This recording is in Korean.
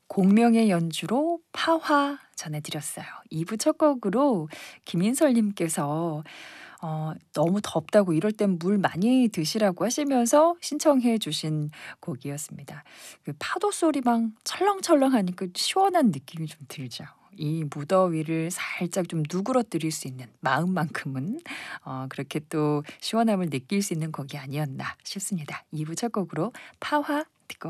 공명의 연주로 파화 전해드렸어요. 2부 첫 곡으로 김인설 님께서 너무 덥다고 이럴 땐 물 많이 드시라고 하시면서 신청해 주신 곡이었습니다. 그 파도 소리 막 철렁철렁하니까 시원한 느낌이 좀 들죠. 이 무더위를 살짝 좀 누그러뜨릴 수 있는 마음만큼은 그렇게 또 시원함을 느낄 수 있는 곡이 아니었나 싶습니다. 2부 첫 곡으로 파화